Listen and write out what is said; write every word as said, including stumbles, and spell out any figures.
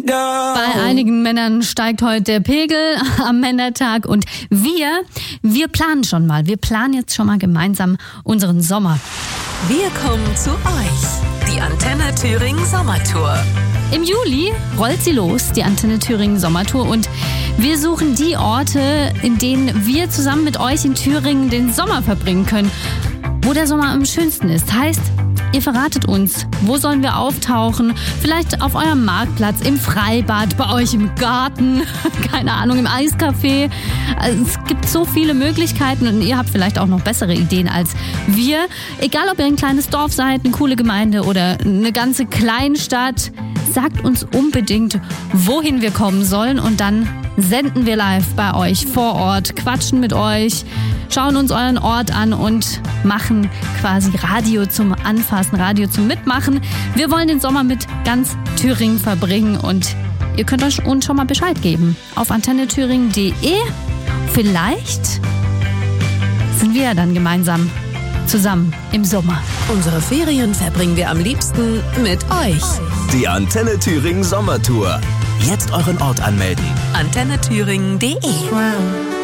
Bei einigen Männern steigt heute der Pegel am Männertag und wir, wir planen schon mal. Wir planen jetzt schon mal gemeinsam unseren Sommer. Wir kommen zu euch. Die Antenne Thüringen Sommertour. Im Juli rollt sie los, die Antenne Thüringen Sommertour, und wir suchen die Orte, in denen wir zusammen mit euch in Thüringen den Sommer verbringen können, wo der Sommer am schönsten ist. Heißt, ihr verratet uns, wo sollen wir auftauchen? Vielleicht auf eurem Marktplatz, im Freibad, bei euch im Garten, keine Ahnung, im Eiscafé. Also es gibt so viele Möglichkeiten und ihr habt vielleicht auch noch bessere Ideen als wir. Egal, ob ihr ein kleines Dorf seid, eine coole Gemeinde oder eine ganze Kleinstadt, sagt uns unbedingt, wohin wir kommen sollen, und dann senden wir live bei euch vor Ort, quatschen mit euch, schauen uns euren Ort an und machen quasi Radio zum Anfassen, Radio zum Mitmachen. Wir wollen den Sommer mit ganz Thüringen verbringen und ihr könnt euch uns schon mal Bescheid geben auf antenne thüringen punkt de. Vielleicht sind wir ja dann gemeinsam zusammen im Sommer. Unsere Ferien verbringen wir am liebsten mit euch. Die Antenne Thüringen Sommertour. Jetzt euren Ort anmelden. antenne thüringen punkt de.